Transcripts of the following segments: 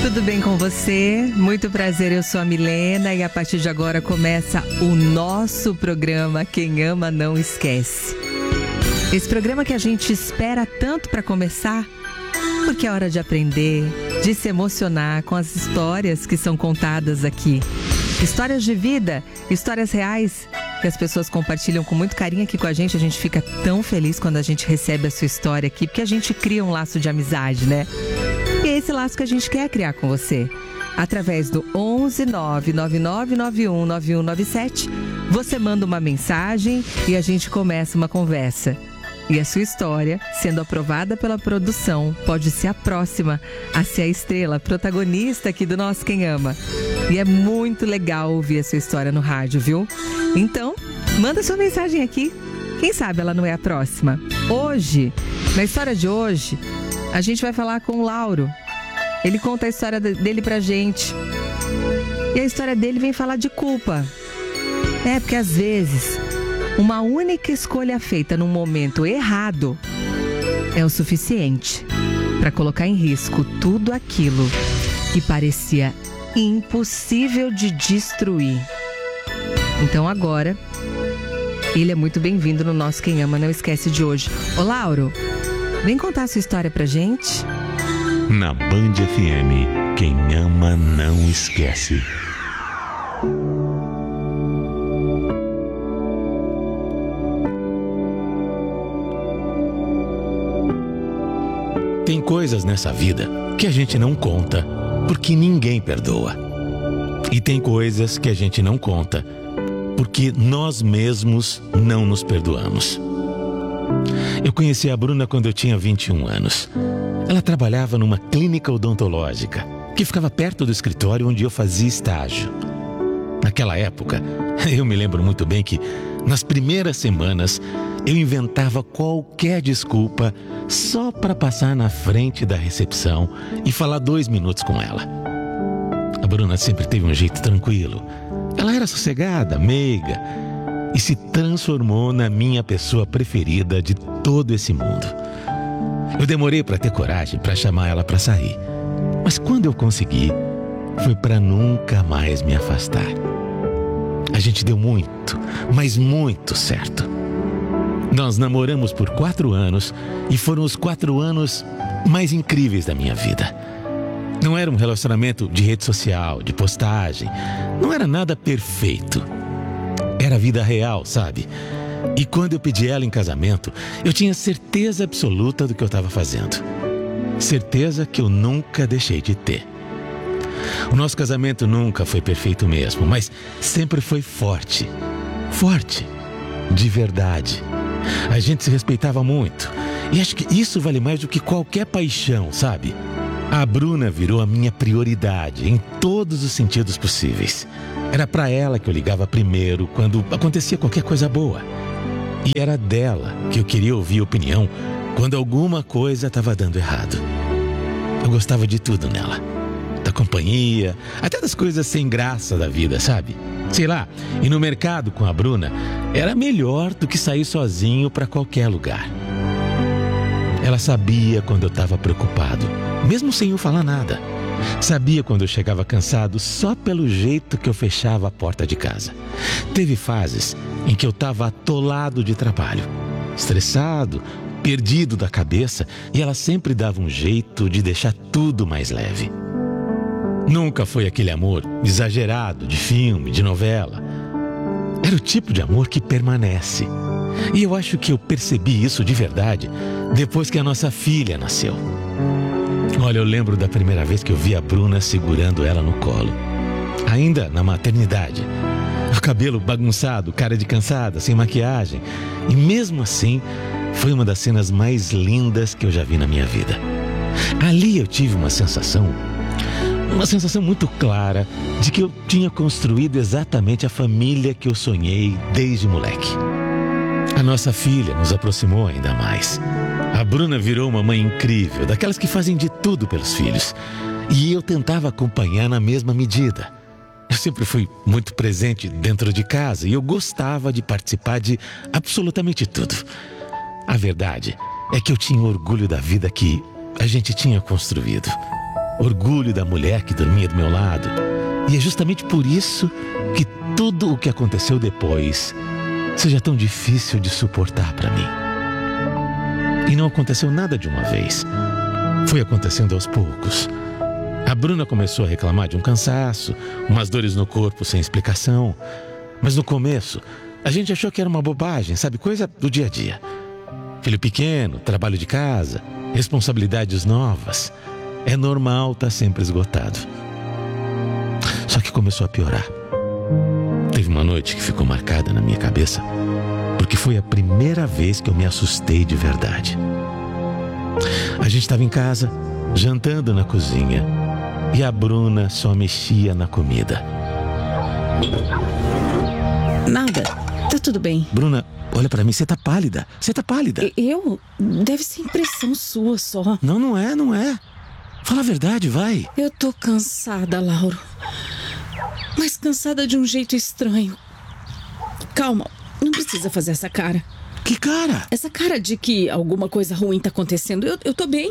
Tudo bem com você? Muito prazer, eu sou a Milena e a partir de agora começa o nosso programa Quem Ama Não Esquece. Esse programa que a gente espera tanto para começar, porque é hora de aprender, de se emocionar com as histórias que são contadas aqui. Histórias de vida, histórias reais que as pessoas compartilham com muito carinho aqui com a gente fica tão feliz quando a gente recebe a sua história aqui, porque a gente cria um laço de amizade, né? E é esse laço que a gente quer criar com você. Através do 11 99991 9197, você manda uma mensagem e a gente começa uma conversa. E a sua história, sendo aprovada pela produção, pode ser a próxima a ser a estrela, a protagonista aqui do nosso Quem Ama. E é muito legal ouvir a sua história no rádio, viu? Então, manda sua mensagem aqui. Quem sabe ela não é a próxima. Hoje, na história de hoje, a gente vai falar com o Lauro. Ele conta a história dele pra gente. E a história dele vem falar de culpa. Porque às vezes, uma única escolha feita num momento errado é o suficiente para colocar em risco tudo aquilo que parecia impossível de destruir. Então agora, ele é muito bem-vindo no nosso Quem Ama Não Esquece de hoje. Ô Lauro, vem contar a sua história pra gente. Na Band FM, quem ama não esquece. Tem coisas nessa vida que a gente não conta porque ninguém perdoa. E tem coisas que a gente não conta porque nós mesmos não nos perdoamos. Eu conheci a Bruna quando eu tinha 21 anos. Ela trabalhava numa clínica odontológica que ficava perto do escritório onde eu fazia estágio. Naquela época, eu me lembro muito bem que nas primeiras semanas eu inventava qualquer desculpa só para passar na frente da recepção e falar 2 minutos com ela. A Bruna sempre teve um jeito tranquilo. Ela era sossegada, meiga e se transformou na minha pessoa preferida de todo esse mundo. Eu demorei para ter coragem para chamar ela para sair, mas quando eu consegui, foi para nunca mais me afastar. A gente deu muito, mas muito certo. Nós namoramos por 4 anos e foram os 4 anos mais incríveis da minha vida. Não era um relacionamento de rede social, de postagem. Não era nada perfeito. Era vida real, sabe? E quando eu pedi ela em casamento, eu tinha certeza absoluta do que eu estava fazendo. Certeza que eu nunca deixei de ter. O nosso casamento nunca foi perfeito mesmo, mas sempre foi forte. Forte. De verdade. A gente se respeitava muito. E acho que isso vale mais do que qualquer paixão, sabe? A Bruna virou a minha prioridade em todos os sentidos possíveis. Era pra ela que eu ligava primeiro quando acontecia qualquer coisa boa. E era dela que eu queria ouvir opinião quando alguma coisa estava dando errado. Eu gostava de tudo nela. Da companhia, até das coisas sem graça da vida, sabe? Sei lá, ir no mercado com a Bruna era melhor do que sair sozinho para qualquer lugar. Ela sabia quando eu estava preocupado, mesmo sem eu falar nada. Sabia quando eu chegava cansado só pelo jeito que eu fechava a porta de casa. Teve fases em que eu estava atolado de trabalho, estressado, perdido da cabeça, e ela sempre dava um jeito de deixar tudo mais leve. Nunca foi aquele amor exagerado de filme, de novela. Era o tipo de amor que permanece. E eu acho que eu percebi isso de verdade depois que a nossa filha nasceu. Olha, eu lembro da primeira vez que eu vi a Bruna segurando ela no colo. Ainda na maternidade. O cabelo bagunçado, cara de cansada, sem maquiagem. E mesmo assim, foi uma das cenas mais lindas que eu já vi na minha vida. Ali eu tive uma sensação muito clara de que eu tinha construído exatamente a família que eu sonhei desde moleque. A nossa filha nos aproximou ainda mais. A Bruna virou uma mãe incrível, daquelas que fazem de tudo pelos filhos. E eu tentava acompanhar na mesma medida. Eu sempre fui muito presente dentro de casa e eu gostava de participar de absolutamente tudo. A verdade é que eu tinha orgulho da vida que a gente tinha construído. orgulho da mulher que dormia do meu lado. E é justamente por isso que tudo o que aconteceu depois seja tão difícil de suportar para mim. E não aconteceu nada de uma vez. Foi acontecendo aos poucos. A Bruna começou a reclamar de um cansaço, umas dores no corpo sem explicação. Mas no começo, a gente achou que era uma bobagem, sabe? Coisa do dia a dia. Filho pequeno, trabalho de casa, responsabilidades novas. É normal estar sempre esgotado. Só que começou a piorar. Teve uma noite que ficou marcada na minha cabeça, porque foi a primeira vez que eu me assustei de verdade. A gente estava em casa, jantando na cozinha, e a Bruna só mexia na comida. Nada, tá tudo bem. Bruna, olha pra mim, você tá pálida. Você tá pálida. Eu? Deve ser impressão sua só. Não, não é. Fala a verdade, vai. Eu tô cansada, Lauro. Mas cansada de um jeito estranho. Calma, não precisa fazer essa cara. Que cara? Essa cara de que alguma coisa ruim tá acontecendo. Eu tô bem.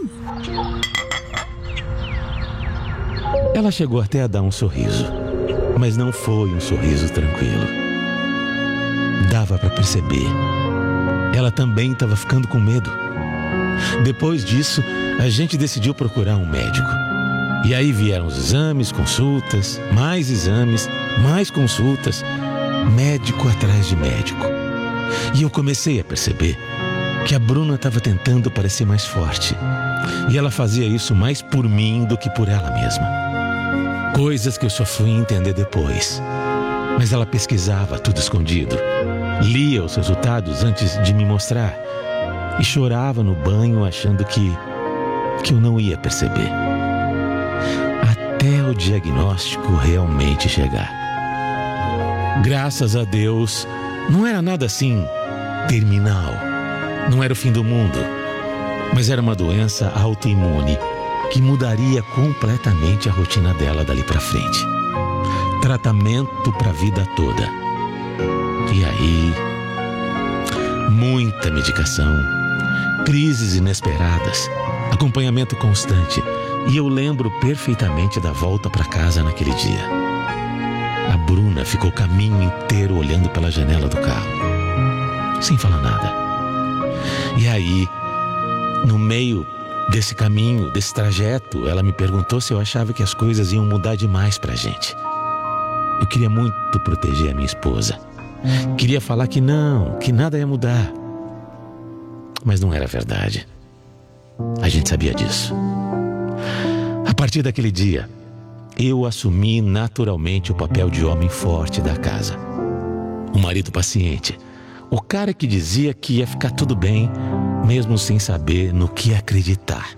Ela chegou até a dar um sorriso, mas não foi um sorriso tranquilo. Dava pra perceber. Ela também estava ficando com medo. Depois disso, a gente decidiu procurar um médico. E aí vieram os exames, consultas, mais consultas, médico atrás de médico. E eu comecei a perceber que a Bruna estava tentando parecer mais forte. E ela fazia isso mais por mim do que por ela mesma. Coisas que eu só fui entender depois. Mas ela pesquisava tudo escondido. Lia os resultados antes de me mostrar. E chorava no banho achando que eu não ia perceber. Até o diagnóstico realmente chegar. Graças a Deus, não era nada assim terminal. Não era o fim do mundo. Mas era uma doença autoimune que mudaria completamente a rotina dela dali pra frente. Tratamento pra vida toda. E aí, muita medicação, crises inesperadas, acompanhamento constante. E eu lembro perfeitamente da volta pra casa naquele dia. A Bruna ficou o caminho inteiro olhando pela janela do carro, sem falar nada. E aí, no meio desse caminho, desse trajeto, ela me perguntou se eu achava que as coisas iam mudar demais pra gente. Eu queria muito proteger a minha esposa. Queria falar que não, que nada ia mudar. Mas não era verdade. A gente sabia disso. A partir daquele dia, eu assumi naturalmente o papel de homem forte da casa. O marido paciente. O cara que dizia que ia ficar tudo bem, mesmo sem saber no que acreditar.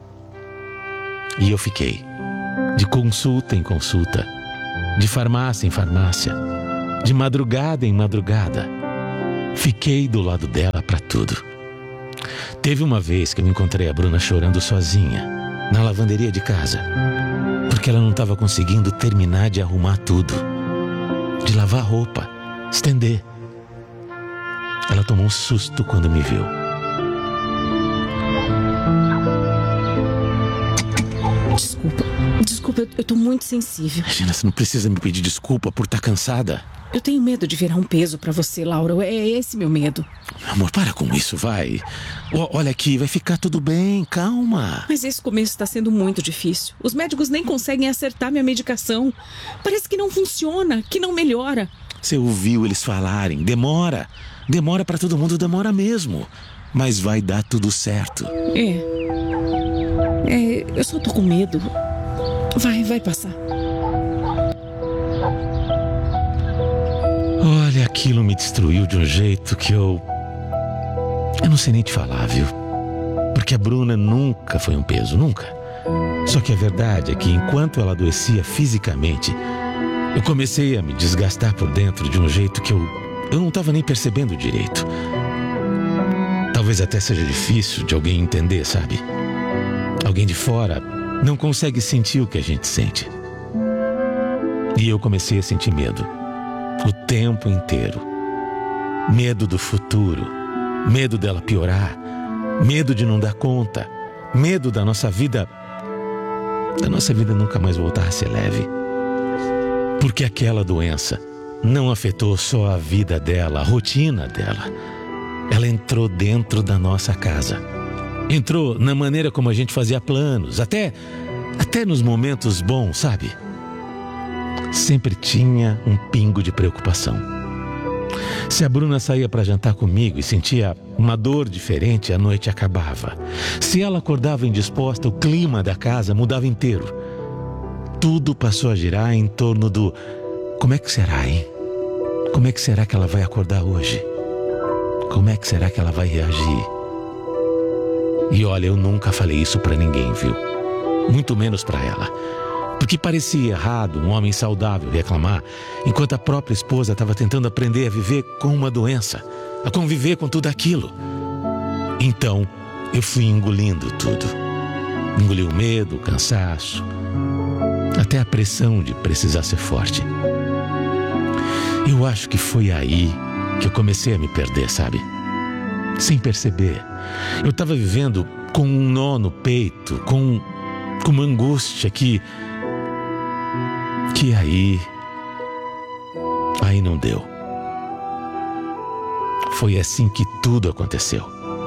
E eu fiquei, de consulta em consulta, de farmácia em farmácia, de madrugada em madrugada. Fiquei do lado dela para tudo. Teve uma vez que eu encontrei a Bruna chorando sozinha, na lavanderia de casa, porque ela não estava conseguindo terminar de arrumar tudo, de lavar a roupa, estender. Ela tomou um susto quando me viu. Desculpa, eu tô muito sensível. Regina, você não precisa me pedir desculpa por estar cansada. Eu tenho medo de virar um peso pra você, Laura. É esse meu medo. Amor, para com isso, vai. Olha aqui, vai ficar tudo bem, calma. Mas esse começo tá sendo muito difícil. Os médicos nem conseguem acertar minha medicação. Parece que não funciona, que não melhora. Você ouviu eles falarem, demora. Demora pra todo mundo, demora mesmo. Mas vai dar tudo certo. Eu só tô com medo. Vai passar. Olha, aquilo me destruiu de um jeito que eu não sei nem te falar, viu? Porque a Bruna nunca foi um peso, nunca. Só que a verdade é que enquanto ela adoecia fisicamente, eu comecei a me desgastar por dentro de um jeito que eu não estava nem percebendo direito. Talvez até seja difícil de alguém entender, sabe? Alguém de fora não consegue sentir o que a gente sente. E eu comecei a sentir medo. O tempo inteiro. Medo do futuro. Medo dela piorar. Medo de não dar conta. Medo da nossa vida da nossa vida nunca mais voltar a ser leve. Porque aquela doença não afetou só a vida dela, a rotina dela. Ela entrou dentro da nossa casa. Entrou na maneira como a gente fazia planos, até nos momentos bons, sabe? Sempre tinha um pingo de preocupação. Se a Bruna saía para jantar comigo e sentia uma dor diferente, a noite acabava. Se ela acordava indisposta, o clima da casa mudava inteiro. Tudo passou a girar em torno do: como é que será, hein? Como é que será que ela vai acordar hoje? Como é que será que ela vai reagir? E olha, eu nunca falei isso para ninguém, viu? Muito menos para ela. Porque parecia errado um homem saudável reclamar, enquanto a própria esposa estava tentando aprender a viver com uma doença, a conviver com tudo aquilo. Então, eu fui engolindo tudo. Engoli o medo, o cansaço, até a pressão de precisar ser forte. Eu acho que foi aí que eu comecei a me perder, sabe? Sem perceber. Eu estava vivendo com um nó no peito, com uma angústia que aí não deu. Foi assim que tudo aconteceu.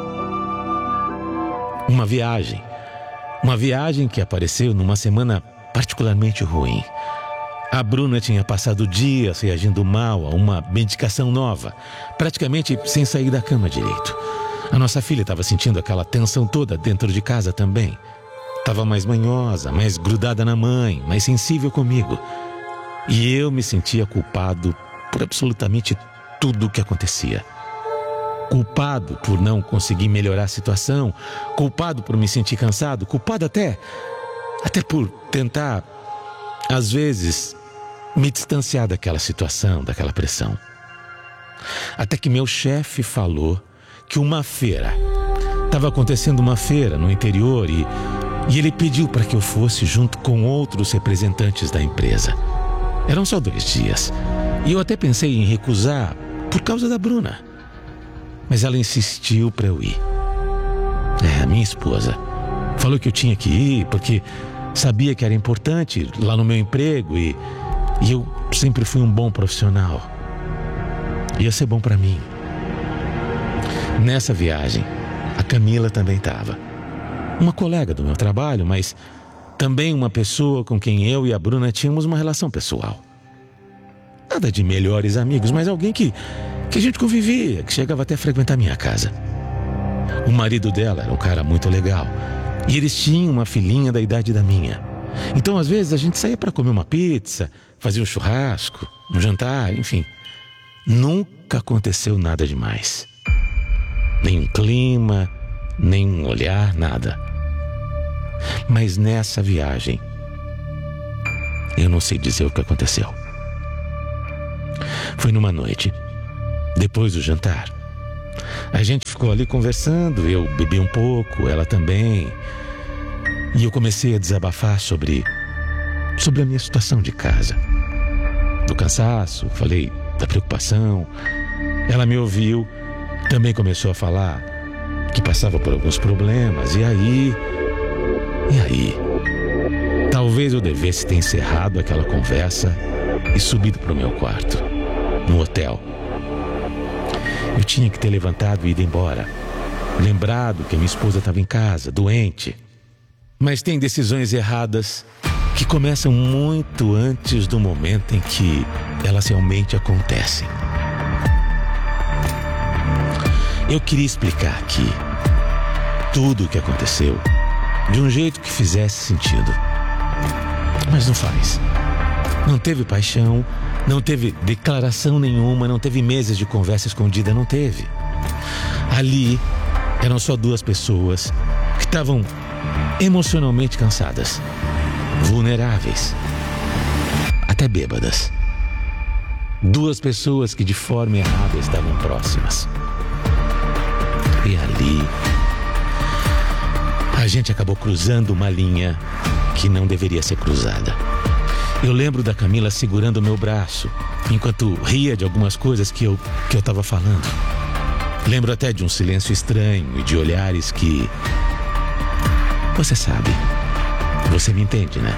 Uma viagem que apareceu numa semana particularmente ruim. A Bruna tinha passado dias reagindo mal a uma medicação nova, praticamente sem sair da cama direito. A nossa filha estava sentindo aquela tensão toda dentro de casa também. Estava mais manhosa, mais grudada na mãe, mais sensível comigo. E eu me sentia culpado por absolutamente tudo o que acontecia. Culpado por não conseguir melhorar a situação, culpado por me sentir cansado, culpado até por tentar, às vezes, me distanciar daquela situação, daquela pressão. Até que meu chefe falou que estava acontecendo uma feira no interior e ele pediu para que eu fosse junto com outros representantes da empresa. Eram só 2 dias e eu até pensei em recusar por causa da Bruna. Mas ela insistiu para eu ir. A minha esposa falou que eu tinha que ir porque sabia que era importante lá no meu emprego e eu sempre fui um bom profissional. Ia ser bom para mim. Nessa viagem, a Camila também estava. Uma colega do meu trabalho, mas também uma pessoa com quem eu e a Bruna tínhamos uma relação pessoal. Nada de melhores amigos, mas alguém que a gente convivia, que chegava até a frequentar minha casa. O marido dela era um cara muito legal e eles tinham uma filhinha da idade da minha. Então, às vezes, a gente saía para comer uma pizza, fazia um churrasco, um jantar, enfim. Nunca aconteceu nada demais. Nem um clima, nem um olhar, nada. Mas nessa viagem, eu não sei dizer o que aconteceu. Foi numa noite, depois do jantar. A gente ficou ali conversando, eu bebi um pouco, ela também. E eu comecei a desabafar sobre a minha situação de casa. Do cansaço, falei da preocupação. Ela me ouviu, também começou a falar que passava por alguns problemas. E aí, talvez eu devesse ter encerrado aquela conversa e subido para o meu quarto, no hotel. Eu tinha que ter levantado e ido embora. Lembrado que a minha esposa estava em casa, doente. Mas tem decisões erradas que começam muito antes do momento em que elas realmente acontecem. Eu queria explicar aqui tudo o que aconteceu de um jeito que fizesse sentido. Mas não faz. Não teve paixão, não teve declaração nenhuma, não teve meses de conversa escondida, não teve. Ali eram só 2 pessoas que estavam emocionalmente cansadas, vulneráveis, até bêbadas. 2 pessoas que de forma errada estavam próximas. E ali a gente acabou cruzando uma linha que não deveria ser cruzada. Eu lembro da Camila segurando o meu braço enquanto ria de algumas coisas que eu estava falando. Lembro até de um silêncio estranho e de olhares que... Você Você me entende, né?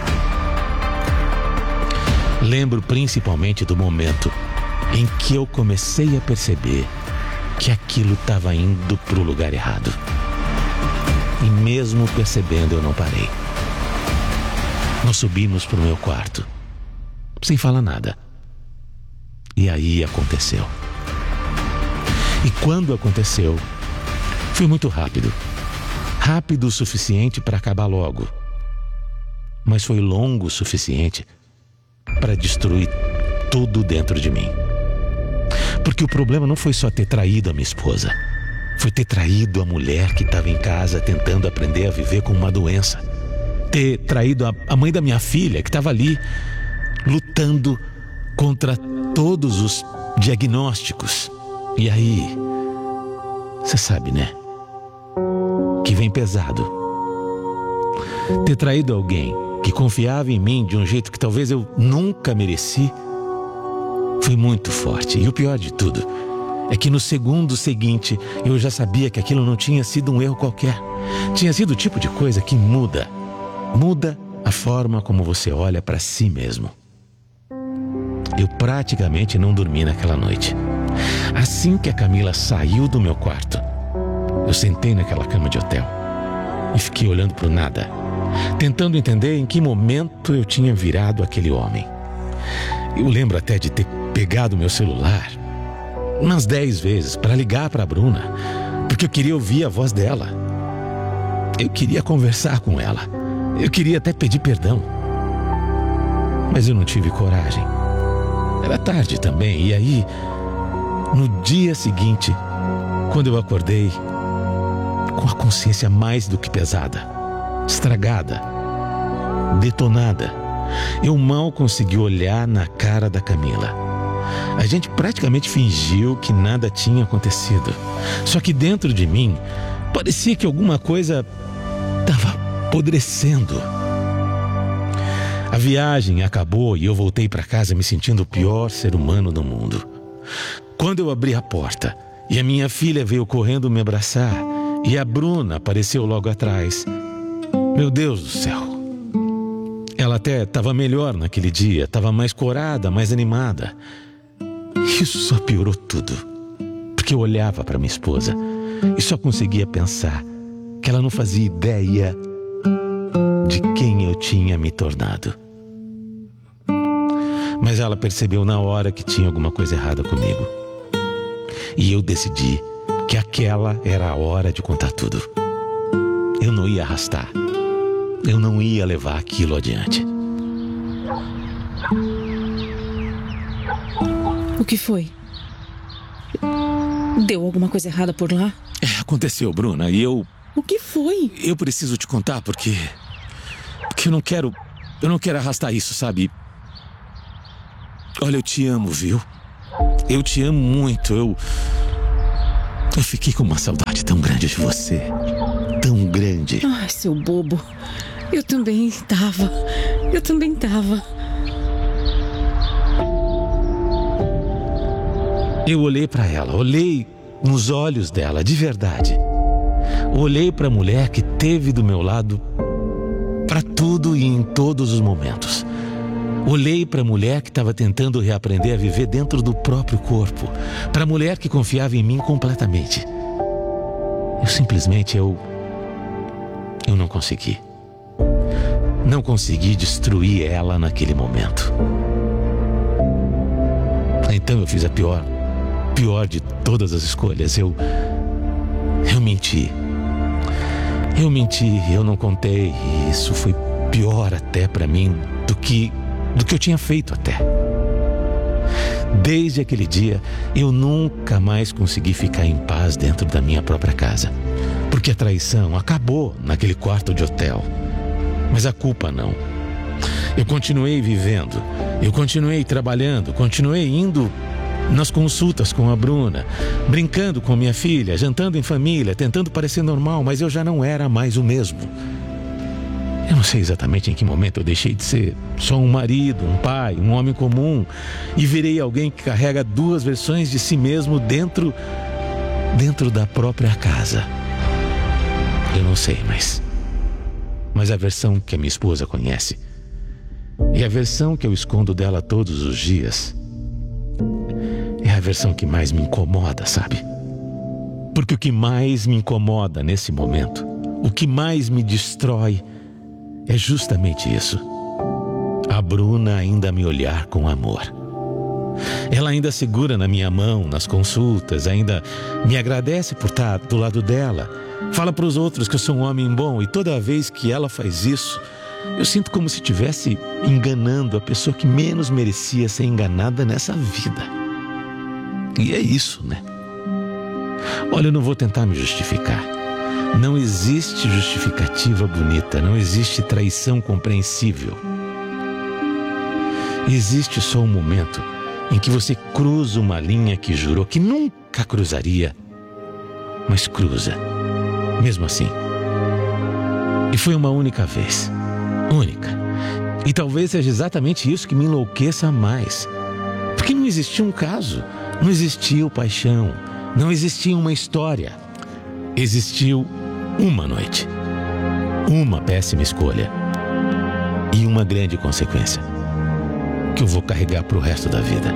Lembro principalmente do momento em que eu comecei a perceber que aquilo estava indo para o lugar errado. E mesmo percebendo, eu não parei. Nós subimos para o meu quarto, sem falar nada. E aí aconteceu. E quando aconteceu, foi muito rápido. Rápido o suficiente para acabar logo. Mas foi longo o suficiente para destruir tudo dentro de mim. Porque o problema não foi só ter traído a minha esposa. Foi ter traído a mulher que estava em casa tentando aprender a viver com uma doença. Ter traído a mãe da minha filha que estava ali lutando contra todos os diagnósticos. E aí, você sabe, né? Que vem pesado. Ter traído alguém que confiava em mim de um jeito que talvez eu nunca mereci foi muito forte. E o pior de tudo é que no segundo seguinte eu já sabia que aquilo não tinha sido um erro qualquer. Tinha sido o tipo de coisa que muda a forma como você olha para si mesmo. Eu praticamente não dormi naquela noite. Assim que a Camila saiu do meu quarto, eu sentei naquela cama de hotel e fiquei olhando para o nada, tentando entender em que momento eu tinha virado aquele homem. Eu lembro até de ter pegado meu celular umas 10 vezes para ligar para a Bruna, porque eu queria ouvir a voz dela. Eu queria conversar com ela. Eu queria até pedir perdão. Mas eu não tive coragem. Era tarde também. E aí, no dia seguinte, quando eu acordei com a consciência mais do que pesada, estragada, detonada, eu mal consegui olhar na cara da Camila. A gente praticamente fingiu que nada tinha acontecido. Só que dentro de mim, parecia que alguma coisa estava apodrecendo. A viagem acabou e eu voltei para casa me sentindo o pior ser humano do mundo. Quando eu abri a porta e a minha filha veio correndo me abraçar e a Bruna apareceu logo atrás, meu Deus do céu! Ela até estava melhor naquele dia, estava mais corada, mais animada. Isso só piorou tudo, porque eu olhava para minha esposa e só conseguia pensar que ela não fazia ideia de quem eu tinha me tornado. Mas ela percebeu na hora que tinha alguma coisa errada comigo. E eu decidi que aquela era a hora de contar tudo. Eu não ia arrastar. Eu não ia levar aquilo adiante. O que foi? Deu alguma coisa errada por lá? Aconteceu, Bruna, e eu... O que foi? Eu preciso te contar porque eu não quero arrastar isso, sabe? Olha, eu te amo, viu? Eu te amo muito, eu fiquei com uma saudade tão grande de você. Tão grande. Ai, seu bobo. Eu também tava. Eu olhei pra ela, olhei nos olhos dela, de verdade. Olhei pra mulher que teve do meu lado pra tudo e em todos os momentos. Olhei pra mulher que estava tentando reaprender a viver dentro do próprio corpo. Pra mulher que confiava em mim completamente. Eu simplesmente, eu não consegui. Não consegui destruir ela naquele momento. Então eu fiz a pior de todas as escolhas. Eu menti. Eu não contei. E isso foi pior até pra mim do que eu tinha feito até. Desde aquele dia, eu nunca mais consegui ficar em paz dentro da minha própria casa. Porque a traição acabou naquele quarto de hotel. Mas a culpa não. Eu continuei vivendo, eu continuei trabalhando, continuei indo nas consultas com a Bruna, brincando com minha filha, jantando em família, tentando parecer normal, mas eu já não era mais o mesmo. Eu não sei exatamente em que momento eu deixei de ser só um marido, um pai, um homem comum e virei alguém que carrega 2 versões de si mesmo dentro da própria casa. Eu não sei, mas mas a versão que a minha esposa conhece. E a versão que eu escondo dela todos os dias é a versão que mais me incomoda, sabe? Porque o que mais me incomoda nesse momento, o que mais me destrói, é justamente isso. A Bruna ainda me olhar com amor. Ela ainda segura na minha mão, nas consultas, ainda me agradece por estar do lado dela. Fala para os outros que eu sou um homem bom, e toda vez que ela faz isso, eu sinto como se estivesse enganando a pessoa que menos merecia ser enganada nessa vida. E é isso, né? Olha, eu não vou tentar me justificar. Não existe justificativa bonita, não existe traição compreensível. Existe só um momento em que você cruza uma linha que jurou que nunca cruzaria, mas cruza, mesmo assim. E foi uma única vez. Única. E talvez seja exatamente isso que me enlouqueça mais. Porque não existia um caso, não existiu paixão, não existia uma história. Existiu uma noite, uma péssima escolha e uma grande consequência que eu vou carregar pro resto da vida.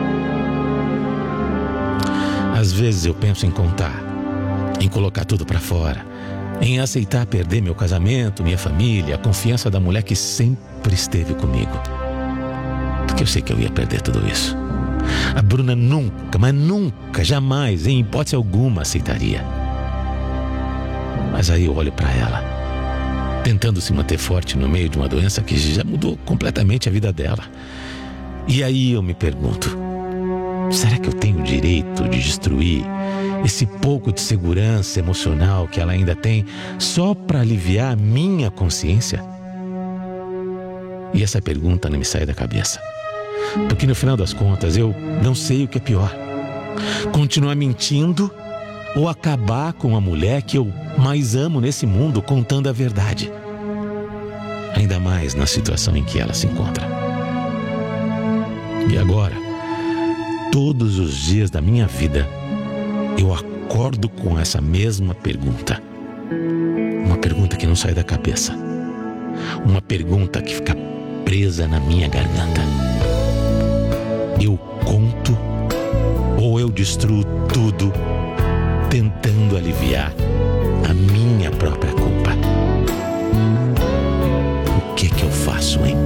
Às vezes eu penso em contar, em colocar tudo pra fora, em aceitar perder meu casamento, minha família, a confiança da mulher que sempre esteve comigo. Porque eu sei que eu ia perder tudo isso. A Bruna nunca, mas nunca, jamais, em hipótese alguma, aceitaria. Mas aí eu olho para ela, tentando se manter forte no meio de uma doença que já mudou completamente a vida dela. E aí eu me pergunto, será que eu tenho o direito de destruir esse pouco de segurança emocional que ela ainda tem só para aliviar a minha consciência? E essa pergunta não me sai da cabeça. Porque no final das contas eu não sei o que é pior: continuar mentindo ou acabar com a mulher que eu mais amo nesse mundo contando a verdade. Ainda mais na situação em que ela se encontra. E agora, todos os dias da minha vida, eu acordo com essa mesma pergunta. Uma pergunta que não sai da cabeça. Uma pergunta que fica presa na minha garganta. Eu conto ou eu destruo tudo tentando aliviar a minha própria culpa? O que eu faço, hein?